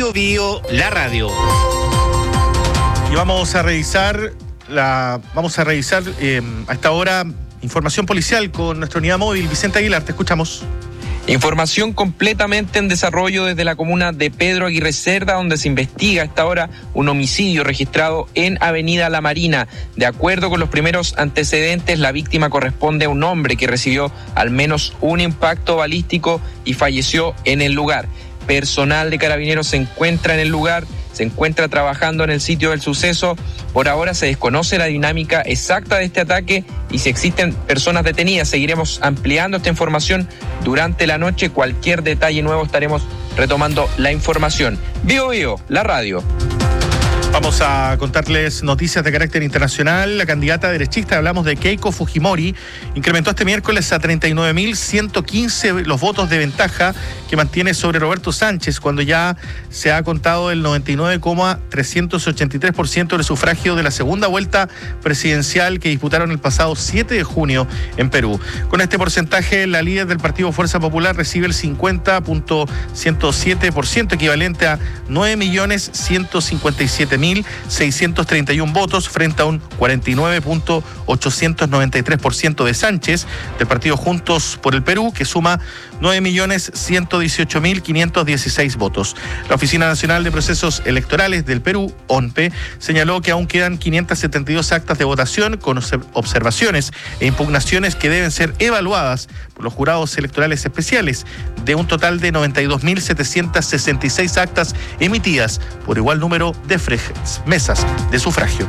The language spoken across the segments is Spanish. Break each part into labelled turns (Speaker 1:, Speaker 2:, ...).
Speaker 1: Bio Bio, la radio.
Speaker 2: Y vamos a revisar a esta hora información policial con nuestra unidad móvil. Vicente Aguilar, te escuchamos.
Speaker 3: Información completamente en desarrollo desde la comuna de Pedro Aguirre Cerda, donde se investiga a esta hora un homicidio registrado en Avenida La Marina. De acuerdo con los primeros antecedentes, la víctima corresponde a un hombre que recibió al menos un impacto balístico y falleció en el lugar. Personal de Carabineros se encuentra en el lugar, se encuentra trabajando en el sitio del suceso. Por ahora se desconoce la dinámica exacta de este ataque y si existen personas detenidas. Seguiremos ampliando esta información durante la noche. Cualquier detalle nuevo estaremos retomando la información. Bio Bio, la radio.
Speaker 2: Vamos a contarles noticias de carácter internacional. La candidata derechista, hablamos de Keiko Fujimori, incrementó este miércoles a 39.115 los votos de ventaja que mantiene sobre Roberto Sánchez, cuando ya se ha contado el 99,383% del sufragio de la segunda vuelta presidencial que disputaron el pasado 7 de junio en Perú. Con este porcentaje, la líder del Partido Fuerza Popular recibe el 50,107%, equivalente a 9.157.631 votos frente a un 49,893% de Sánchez, del partido Juntos por el Perú, que suma 9.118.516 votos. La Oficina Nacional de Procesos Electorales del Perú, ONPE, señaló que aún quedan 572 actas de votación con observaciones e impugnaciones que deben ser evaluadas por los jurados electorales especiales, de un total de 92.766 actas emitidas por igual número de mesas de sufragio.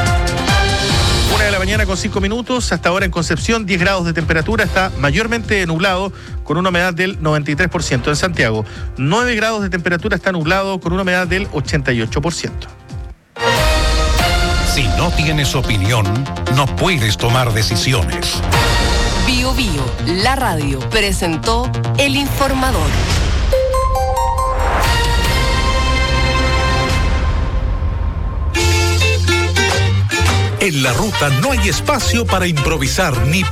Speaker 2: 1:00 a.m. con 5 minutos. Hasta ahora en Concepción, 10 grados de temperatura. Está mayormente nublado con una humedad del 93%. En Santiago, 9 grados de temperatura. Está nublado con una humedad del 88%.
Speaker 4: Si no tienes opinión, no puedes tomar decisiones.
Speaker 5: Bio Bio, la radio, presentó El Informador.
Speaker 4: En la ruta no hay espacio para improvisar ni